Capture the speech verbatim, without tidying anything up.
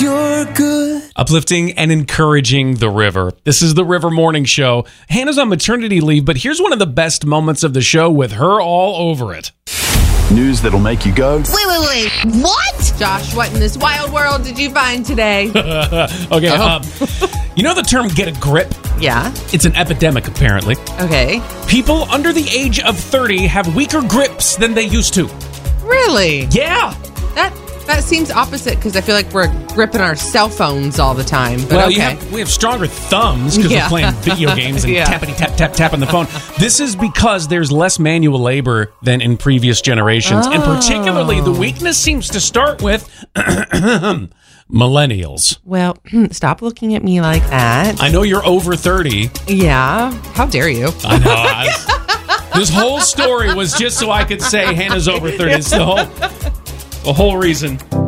you're good. Uplifting and encouraging the river. This is the River Morning Show. Hannah's on maternity leave, but here's one of the best moments of the show with her all over it. News that'll make you go, Wait, wait, wait. What? Josh, what in this wild world did you find today? Okay, Oh. um, you know the term get a grip? Yeah. It's an epidemic, apparently. Okay. People under the age of thirty have weaker grips than they used to. Really? Yeah. That that seems opposite because I feel like we're gripping our cell phones all the time. But Well, okay. you have, we have stronger thumbs because Yeah. we're playing video games and Yeah. tappity tap tap tap on the phone. This is because there's less manual labor than in previous generations, and particularly the weakness seems to start with millennials. Well, stop looking at me like that. I know you're over thirty. Yeah. How dare you? I know. I, this whole story was just so I could say Hannah's over thirty. It's the whole, the whole reason.